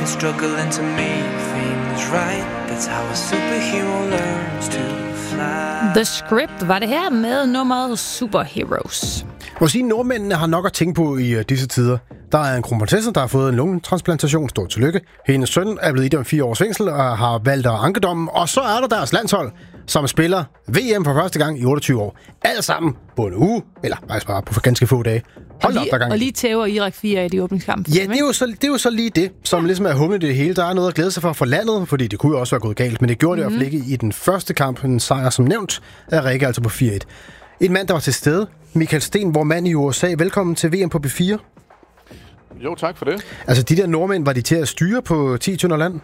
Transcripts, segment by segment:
struggling to make things right. That's how a superhero learns to fly. The Script var det her med nummeret Superheroes. Må sige, nordmændene har nok at tænke på i disse tider. Der er en kronprinsesse, der har fået en lungetransplantation. Stort tillykke. Hendes søn er blevet idømt 4 års fængsel og har valgt at anke dommen. Og så er der deres landshold, som spiller VM for første gang i 28 år. Alt sammen på en uge, eller faktisk bare på ganske få dage. Hold op, der gang. Og lige tæver Irak 4 i de åbningskampe. Ja, det er jo så lige det, som ligesom er humlen i det hele. Der er noget at glæde sig for landet, fordi det kunne jo også være gået galt. Men det gjorde det i hvert fald ikke i den første kamp. En sejr, som nævnt, er Rikke altså på 4-1. En mand, der var til stede. Michael Sten, vor mand i USA. Velkommen til VM på B4. Jo, tak for det. Altså, de der nordmænd, var de til at styre på 10 tønder land?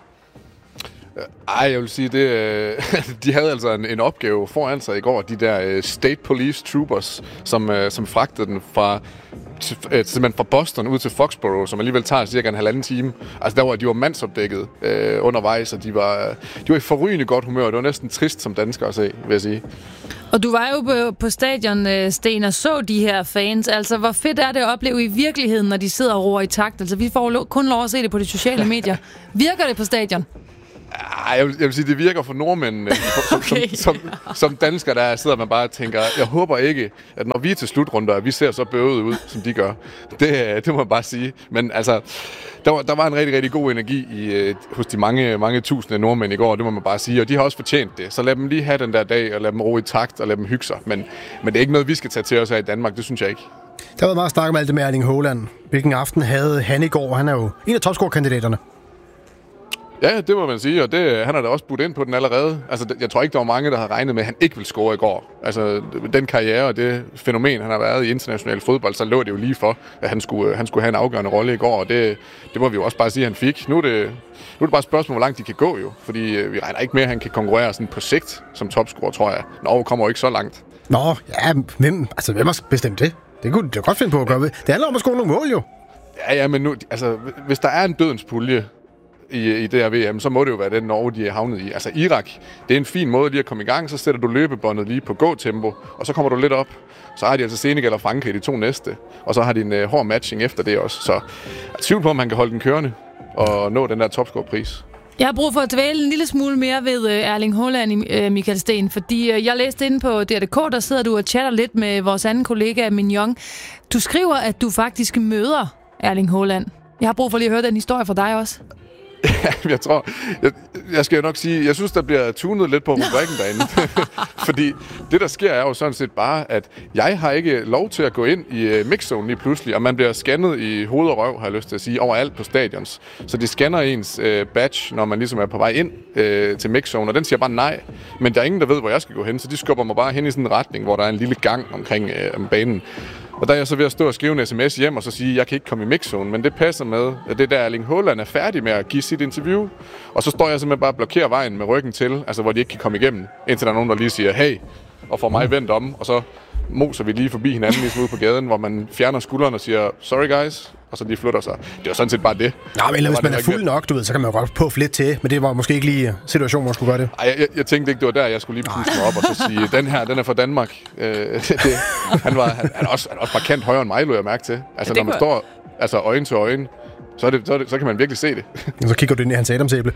Ej, jeg vil sige, de havde altså en opgave foran sig i går, de der State Police Troopers, som fragtede den simpelthen fra Boston ud til Foxborough, som alligevel tager cirka en halvanden time. Altså, de var mandsopdækket undervejs, og de var i forrygende godt humør. Det var næsten trist som dansker at se, vil jeg sige. Og du var jo på stadion, Sten, og så de her fans. Altså, hvor fedt er det at opleve i virkeligheden, når de sidder og roer i takt? Altså, vi får kun lov at se det på de sociale medier. Virker det på stadion? Jeg vil sige, det virker for nordmændene. Okay. Som dansker, der sidder man bare og tænker, jeg håber ikke, at når vi er til slutrunder, vi ser så bøvet ud, som de gør. Det må man bare sige. Men altså, der var en rigtig, rigtig god energi hos de mange tusinde nordmænd i går, det må man bare sige. Og de har også fortjent det. Så lad dem lige have den der dag, og lad dem ro i takt, og lad dem hygge sig. Men det er ikke noget, vi skal tage til os her i Danmark. Det synes jeg ikke. Der var meget snak om alt det med Erling Haaland. Hvilken aften havde han i går? Han er jo en af topscore-kandidaterne. Ja, det må man sige, og han har da også budt ind på den allerede. Altså, jeg tror ikke, der var mange, der har regnet med, at han ikke ville score i går. Altså, den karriere og det fænomen, han har været i international fodbold, så lå det jo lige for, at han skulle have en afgørende rolle i går, og det må vi jo også bare sige, at han fik. Nu er det bare et spørgsmål, hvor langt de kan gå jo, fordi vi regner ikke med, at han kan konkurrere sådan på sigt som topscorer, tror jeg. Norge kommer jo ikke så langt. Nå, ja, hvem har bestemt det? Det kunne jeg godt finde på at gøre. Det handler om at score nogle mål, jo. Ja, men nu, altså, hvis der er en dødens pulje i det her VM, så må det jo være den Norge, de er havnet i. Altså Irak, det er en fin måde lige at komme i gang, så sætter du løbebåndet lige på gå-tempo, og så kommer du lidt op. Så har de altså Senegal og Frankrig de 2 næste, og så har de en hård matching efter det også. Så jeg er tvivl på, om man kan holde den kørende og nå den der topscore-pris. Jeg har brug for at dvæle en lille smule mere ved Erling Haaland, Michael Sten, fordi jeg læste inde på DR.dk, der sidder du og chatter lidt med vores anden kollega, Mignon. Du skriver, at du faktisk møder Erling Haaland. Jeg har brug for lige at høre den historie fra dig også. Jeg tror, jeg skal jo nok sige, jeg synes, der bliver tunet lidt på rubrikken derinde. Fordi det, der sker, er jo sådan set bare, at jeg har ikke lov til at gå ind i mixzone lige pludselig, og man bliver scannet i hoved og røv, har jeg lyst til at sige, overalt på stadions. Så de scanner ens badge, når man ligesom er på vej ind til mixzone, og den siger bare nej. Men der er ingen, der ved, hvor jeg skal gå hen, så de skubber mig bare hen i sådan en retning, hvor der er en lille gang omkring banen. Og der er jeg så ved at stå og skrive en sms hjem og så sige, at jeg kan ikke komme i mixzone, men det passer med, at det der Erling Haaland er færdig med at give sit interview. Og så står jeg simpelthen bare og blokerer vejen med ryggen til, altså hvor de ikke kan komme igennem, indtil der er nogen, der lige siger, hey, og får mig vendt om, og så moser vi lige forbi hinanden ligesom ude på gaden, hvor man fjerner skuldrene og siger, sorry guys, og så de flytter sig. Det var sådan set bare det. Nå, men hvis man er fuld nok, du ved, så kan man jo godt puffe lidt til, men det var måske ikke lige situationen, hvor man skulle gøre det. Ej, jeg tænkte ikke, det var der, jeg skulle lige puste mig op og så sige, den her, den er fra Danmark. Han er også markant højere end mig, lå jeg mærke til. Altså, når man står øjne til øjne, så kan man virkelig se det. Og så kigger du ind i hans adamsæble.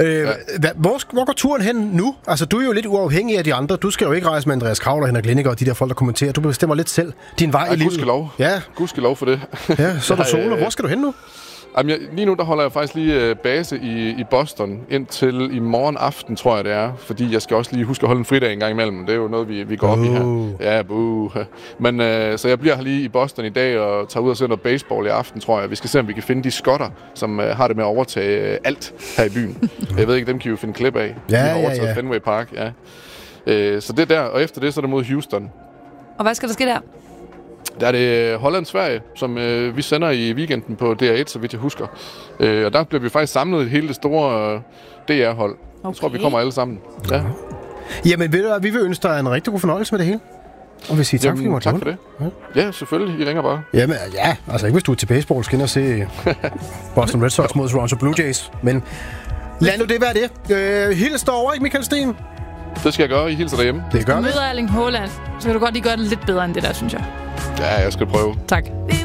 Hvor går turen hen nu? Altså, du er jo lidt uafhængig af de andre. Du skal jo ikke rejse med Andreas Kravler, Henrik Lindegaard og de der folk, der kommenterer. Du bestemmer lidt selv din vej i livet. Gudskelov. Ja. Gudskelov for det. Ja, så er du solo. Hvor skal du hen nu? Jamen, lige nu der holder jeg faktisk lige base i Boston indtil i morgen aften, tror jeg det er. Fordi jeg skal også lige huske at holde en fridag en gang imellem. Det er jo noget, vi går op i her. Ja, Men så jeg bliver her lige i Boston i dag og tager ud og ser noget baseball i aften, tror jeg. Vi skal se, om vi kan finde de skotter, som har det med at overtage alt her i byen. Jeg ved ikke, dem kan vi jo finde klip af. Ja, de har overtaget Fenway Park, ja. Så det er der, og efter det, så er det mod Houston. Og hvad skal der ske der? Der er det Holland-Sverige, som vi sender i weekenden på DR1, så vidt jeg husker. Og der bliver vi faktisk samlet hele det store DR-hold. Okay. Jeg tror, vi kommer alle sammen. Ja. Jamen, ved du, vi vil ønske dig en rigtig god fornøjelse med det hele. Og vi siger tak, fordi tak for det. Ja, selvfølgelig. I ringer bare. Jamen, ja. Altså ikke hvis du er til baseball, skal ind og se Boston Red Sox mod Toronto Blue Jays. Men lad nu det være det. Hils derovre, ikke Michael Sten? Det skal jeg gøre. I hilser derhjemme. Det gør vi. Hvis du møder Erling Haaland, så kan du godt lige gøre det lidt bedre end det der, synes jeg. Ja, jeg skal prøve. Tak.